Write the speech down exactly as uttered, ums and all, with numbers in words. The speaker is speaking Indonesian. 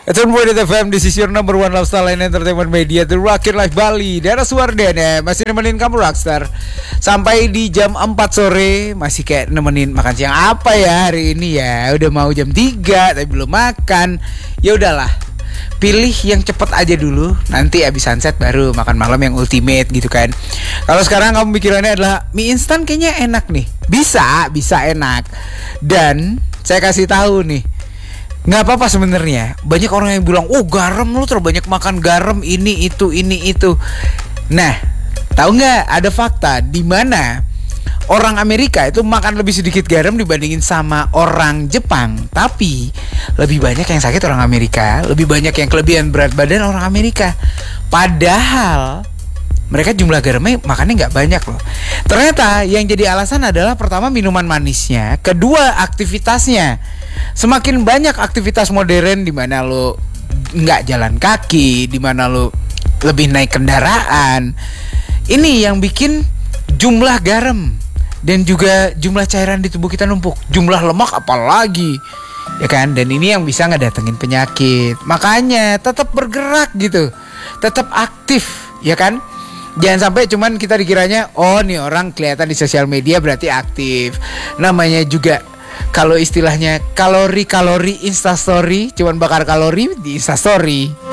It's on Point F M. This is your number one lifestyle and entertainment media, The Rocket Life Bali. Daerah Suwardana masih nemenin kamu Rockstar sampai di jam empat sore. Masih kayak nemenin makan siang apa ya hari ini ya. Udah mau jam tiga tapi belum makan. Ya udahlah, pilih yang cepet aja dulu. Nanti abis sunset baru makan malam yang ultimate gitu kan. Kalau sekarang kamu pikirannya adalah mie instan kayaknya enak nih. Bisa, bisa enak. Dan saya kasih tahu nih, nggak apa-apa sebenarnya. Banyak orang yang bilang, oh garam, lu terlalu banyak makan garam, ini itu ini itu. Nah, tahu nggak ada fakta di mana orang Amerika itu makan lebih sedikit garam dibandingin sama orang Jepang, tapi lebih banyak yang sakit orang Amerika, lebih banyak yang kelebihan berat badan orang Amerika. Padahal mereka jumlah garamnya makannya nggak banyak loh. Ternyata yang jadi alasan adalah pertama minuman manisnya, kedua aktivitasnya. Semakin banyak aktivitas modern di mana lo nggak jalan kaki, di mana lo lebih naik kendaraan, ini yang bikin jumlah garam dan juga jumlah cairan di tubuh kita numpuk. Jumlah lemak apalagi, ya kan? Dan ini yang bisa ngedatengin penyakit. Makanya tetap bergerak gitu, tetap aktif, ya kan? Jangan sampai cuman kita dikiranya, oh nih orang kelihatan di sosial media berarti aktif. Namanya juga, kalau istilahnya kalori-kalori instastory, cuman bakar kalori di instastory.